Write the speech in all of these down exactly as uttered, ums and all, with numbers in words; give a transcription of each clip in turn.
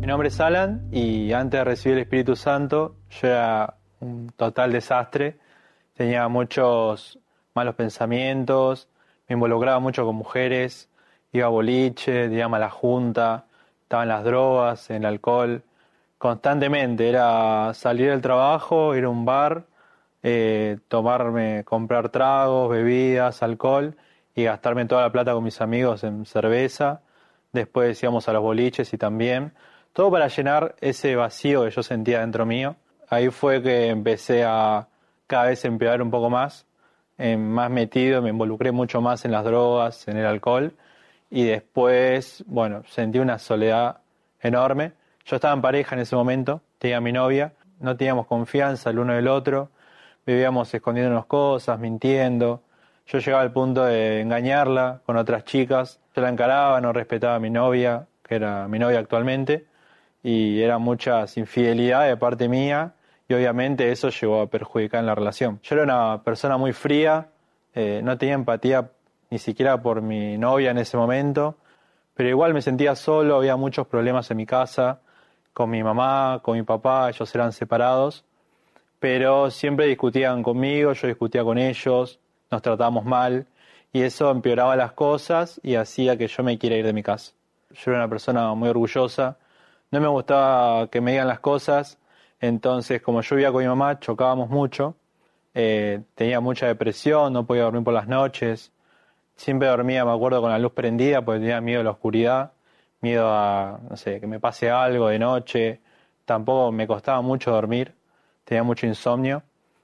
Mi nombre es Alan y antes de recibir el Espíritu Santo yo era un total desastre. Tenía muchos malos pensamientos, me involucraba mucho con mujeres, iba a boliche, iba a la junta, estaba en las drogas, en el alcohol, constantemente. Era salir del trabajo, ir a un bar, eh, tomarme, comprar tragos, bebidas, alcohol y gastarme toda la plata con mis amigos en cerveza. Después íbamos a los boliches y también, todo para llenar ese vacío que yo sentía dentro mío. Ahí fue que empecé a cada vez empeorar un poco más, eh, más metido, me involucré mucho más en las drogas, en el alcohol, y después, bueno, sentí una soledad enorme. Yo estaba en pareja en ese momento, tenía a mi novia, no teníamos confianza el uno del otro, vivíamos escondiéndonos cosas, mintiendo. Yo llegaba al punto de engañarla con otras chicas, yo la encaraba, no respetaba a mi novia, que era mi novia actualmente, y eran muchas infidelidades de parte mía, y obviamente eso llegó a perjudicar en la relación. Yo era una persona muy fría, eh, no tenía empatía ni siquiera por mi novia en ese momento, pero igual me sentía solo, había muchos problemas en mi casa, con mi mamá, con mi papá, ellos eran separados, pero siempre discutían conmigo, yo discutía con ellos, nos tratábamos mal, y eso empeoraba las cosas y hacía que yo me quiera ir de mi casa. Yo era una persona muy orgullosa, no me gustaba que me digan las cosas, entonces como yo vivía con mi mamá, chocábamos mucho, eh, tenía mucha depresión, no podía dormir por las noches, siempre dormía, me acuerdo, con la luz prendida porque tenía miedo a la oscuridad, miedo a, no sé, que me pase algo de noche, tampoco me costaba mucho dormir, tenía mucho insomnio,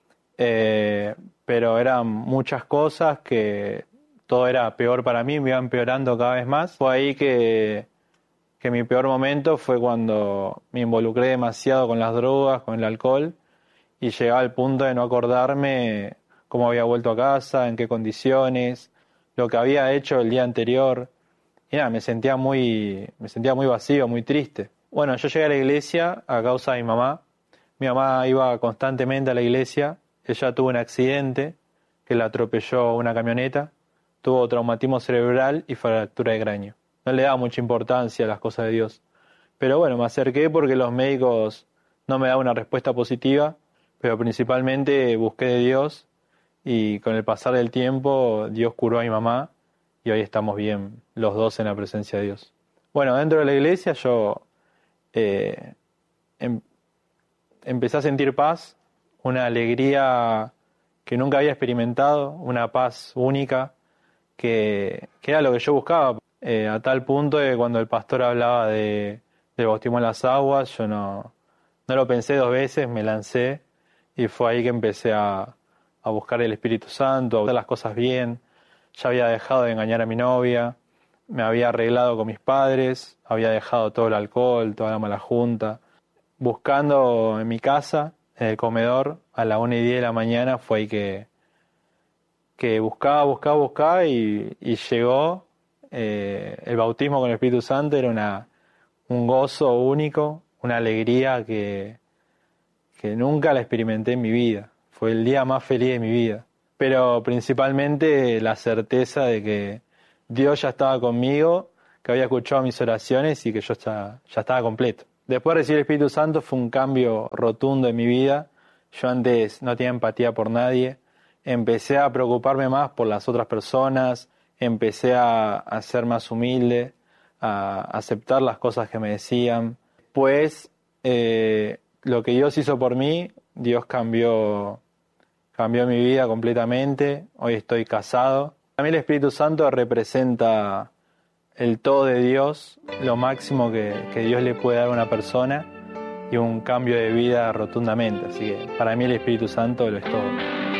eh, pero eran muchas cosas que todo era peor para mí, me iba empeorando cada vez más. Fue ahí que, que mi peor momento fue cuando me involucré demasiado con las drogas, con el alcohol, y llegaba al punto de no acordarme cómo había vuelto a casa, en qué condiciones, lo que había hecho el día anterior. Y nada, me sentía muy, me sentía muy vacío, muy triste. Bueno, yo llegué a la iglesia a causa de mi mamá. Mi mamá iba constantemente a la iglesia. Ella tuvo un accidente que la atropelló una camioneta. Tuvo traumatismo cerebral y fractura de cráneo. No le daba mucha importancia a las cosas de Dios. Pero bueno, me acerqué porque los médicos no me daban una respuesta positiva, pero principalmente busqué de Dios y con el pasar del tiempo Dios curó a mi mamá y hoy estamos bien los dos en la presencia de Dios. Bueno, dentro de la iglesia yo eh, em, empecé a sentir paz, una alegría que nunca había experimentado, una paz única, que, que era lo que yo buscaba, eh, a tal punto de que cuando el pastor hablaba de, del bautismo en las aguas, yo no, no lo pensé dos veces, me lancé y fue ahí que empecé a, a buscar el Espíritu Santo, a hacer las cosas bien. Ya había dejado de engañar a mi novia, me había arreglado con mis padres, había dejado todo el alcohol, toda la mala junta. Buscando en mi casa, en el comedor, a la una y diez de la mañana, fue ahí que, que buscaba, buscaba, buscaba y, y llegó eh, el bautismo con el Espíritu Santo. Era una, un gozo único, una alegría que, que nunca la experimenté en mi vida. Fue el día más feliz de mi vida. Pero principalmente la certeza de que Dios ya estaba conmigo, que había escuchado mis oraciones y que yo ya, ya estaba completo. Después de recibir el Espíritu Santo fue un cambio rotundo en mi vida. Yo antes no tenía empatía por nadie. Empecé a preocuparme más por las otras personas. Empecé a, a ser más humilde, a aceptar las cosas que me decían. Pues eh, lo que Dios hizo por mí, Dios cambió, cambió mi vida completamente. Hoy estoy casado. Para mí el Espíritu Santo representa el todo de Dios, lo máximo que, que Dios le puede dar a una persona y un cambio de vida rotundamente. Así que para mí el Espíritu Santo lo es todo.